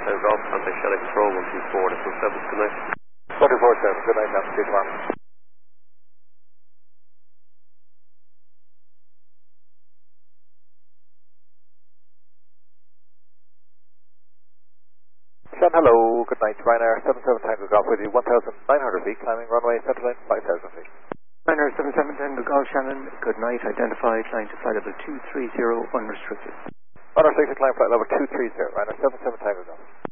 Golf, contact Shelly Control 124, this is 7, good night. 24-7, good night, now, see you tomorrow. Sean, hello, good night, Ryanair 77 Tango Golf with you, 1,900 feet, climbing runway, center line, 5,000 feet. Ryanair 77 Tango Golf, Shannon, good night, identify, climb to flight level 230, unrestricted. Unrestricted climb flight level 230, Ryanair 77 Tango Golf.